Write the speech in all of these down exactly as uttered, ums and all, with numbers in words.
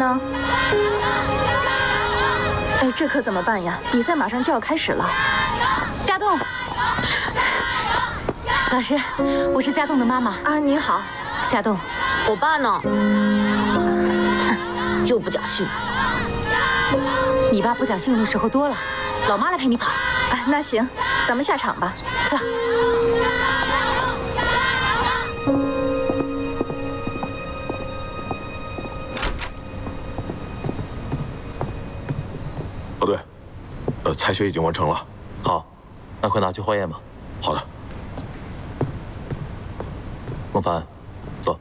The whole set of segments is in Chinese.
呢？哎，这可怎么办呀？比赛马上就要开始了。家栋，老师，我是家栋的妈妈啊。你好，家栋。 我爸呢？就不讲信用。 你爸不讲信用的时候多了，老妈来陪你跑。啊，那行，咱们下场吧，走。 老队，呃，采血已经完成了。 好，那快拿去化验吧。 好的。 孟凡，坐。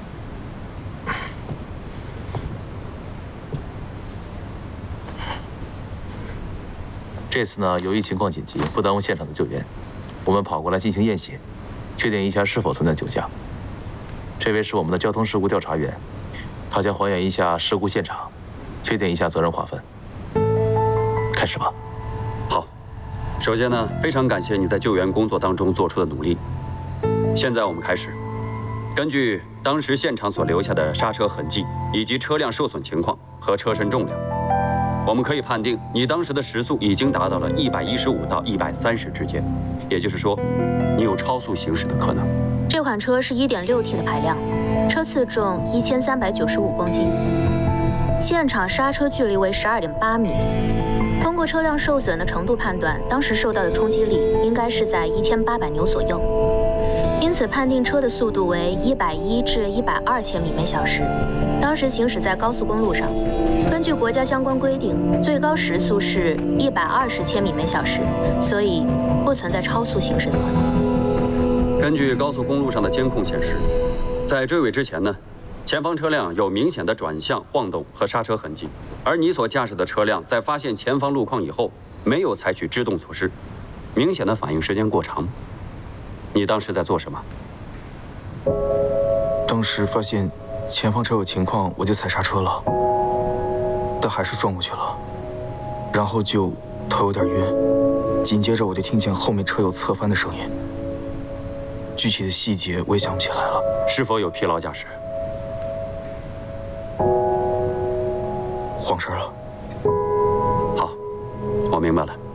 这次呢，由于情况紧急，不耽误现场的救援，我们跑过来进行验血，确定一下是否存在酒驾。这位是我们的交通事故调查员，他将还原一下事故现场，确定一下责任划分。 开始吧。 好，首先呢，非常感谢你在救援工作当中做出的努力。现在我们开始，根据当时现场所留下的刹车痕迹以及车辆受损情况和车身重量，我们可以判定你当时的时速已经达到了一百一十五到一百三十之间，也就是说，你有超速行驶的可能。 这款车是 一点六 T 的排量，车次重一千三百九十五公斤，现场刹车距离为十二点八米。 通过车辆受损的程度判断，当时受到的冲击力应该是在一千八百牛左右，因此判定车的速度为一百一至一百二千米每小时。当时行驶在高速公路上，根据国家相关规定，最高时速是一百二十千米每小时，所以不存在超速行驶的可能。 根据高速公路上的监控显示，在追尾之前呢， 前方车辆有明显的转向、晃动和刹车痕迹，而你所驾驶的车辆在发现前方路况以后，没有采取制动措施，明显的反应时间过长。你当时在做什么？ 当时发现前方车有情况，我就踩刹车了，但还是撞过去了，然后就头有点晕，紧接着我就听见后面车有侧翻的声音，具体的细节我也想不起来了。 是否有疲劳驾驶？ 晃神了。 好，我明白了。